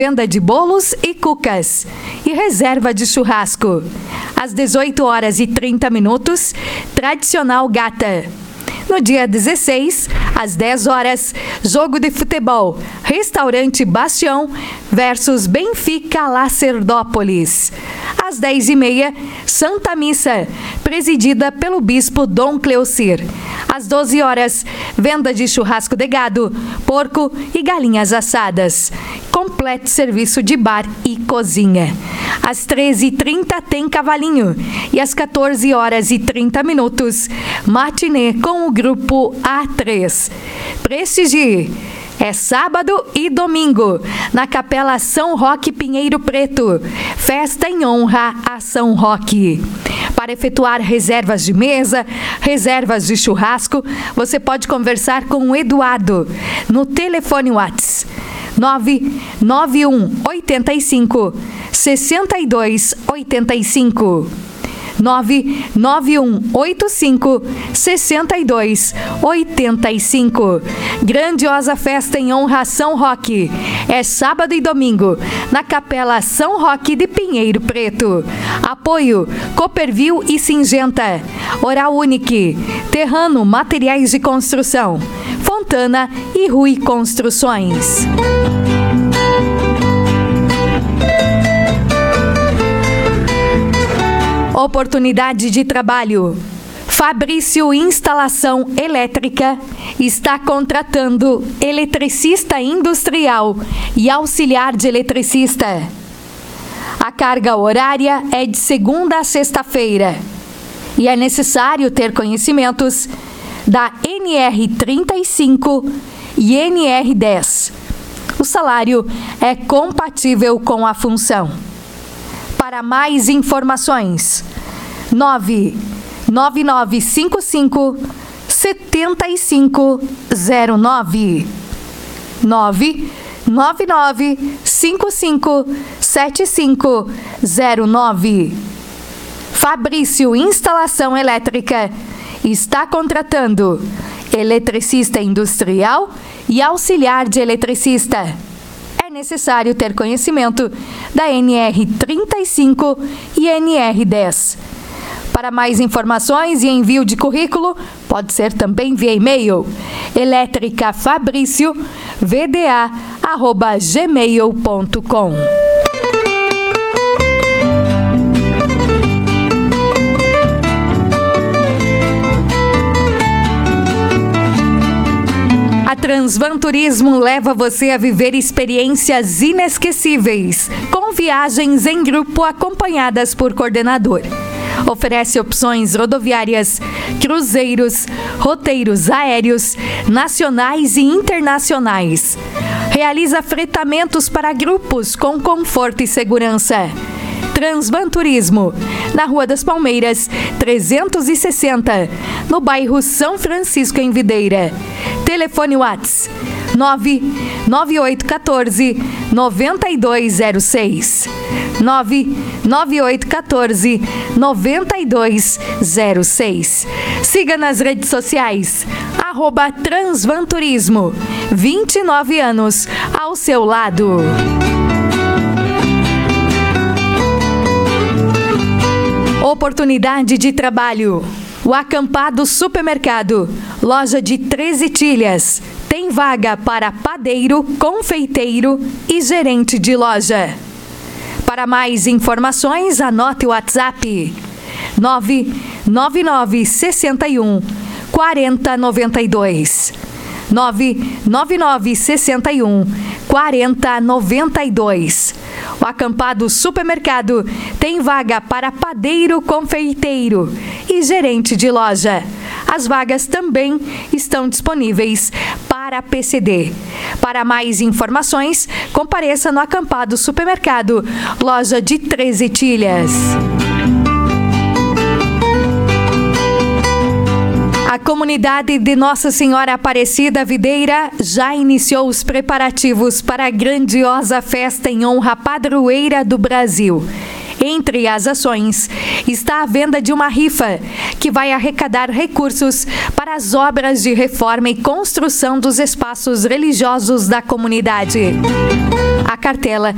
Venda de bolos e cucas e reserva de churrasco. Às 18h30, tradicional gata. No dia 16, às 10h, jogo de futebol, restaurante Bastião versus Benfica Lacerdópolis. Às 10h30, Santa Missa, presidida pelo bispo Dom Cleocir. Às 12h, venda de churrasco de gado, porco e galinhas assadas. Completo serviço de bar e cozinha. Às 13h30 tem cavalinho e às 14h30, matinê com o grupo A3. Prestigie! É sábado e domingo, na Capela São Roque Pinheiro Preto. Festa em honra a São Roque. Para efetuar reservas de mesa, reservas de churrasco, você pode conversar com o Eduardo no telefone WhatsApp 991 85 62 85. 991 85 62 85. Grandiosa festa em honra a São Roque. É sábado e domingo, na Capela São Roque de Pinheiro Preto. Apoio Cooperville e Singenta. Oral Unique. Terrano Materiais de Construção. Fontana e Rui Construções. Oportunidade de trabalho. Fabrício Instalação Elétrica está contratando eletricista industrial e auxiliar de eletricista. A carga horária é de segunda a sexta-feira e é necessário ter conhecimentos da NR35 e NR10. O salário é compatível com a função. Para mais informações, 99955 7509. 99955 7509. Fabrício Instalação Elétrica está contratando eletricista industrial e auxiliar de eletricista. É necessário ter conhecimento da NR35 e NR10. Para mais informações e envio de currículo, pode ser também via e-mail eletricafabriciovda@gmail.com. A Transvan Turismo leva você a viver experiências inesquecíveis, com viagens em grupo acompanhadas por coordenador. Oferece opções rodoviárias, cruzeiros, roteiros aéreos, nacionais e internacionais. Realiza fretamentos para grupos com conforto e segurança. Transvan Turismo, na Rua das Palmeiras, 360, no bairro São Francisco, em Videira. Telefone WhatsApp 99814 9206. 99814 9206. Siga nas redes sociais, @Transvan Turismo. 29 anos ao seu lado. Oportunidade de trabalho. O Acampado Supermercado, loja de 13 tilhas. Tem vaga para padeiro, confeiteiro e gerente de loja. Para mais informações, anote o WhatsApp 99961 4092. 99961 4092. O Acampado Supermercado tem vaga para padeiro, confeiteiro e gerente de loja. As vagas também estão disponíveis para PCD. Para mais informações, compareça no Acampado Supermercado, loja de 13 tilhas. A comunidade de Nossa Senhora Aparecida Videira já iniciou os preparativos para a grandiosa festa em honra à padroeira do Brasil. Entre as ações está a venda de uma rifa que vai arrecadar recursos para as obras de reforma e construção dos espaços religiosos da comunidade. A cartela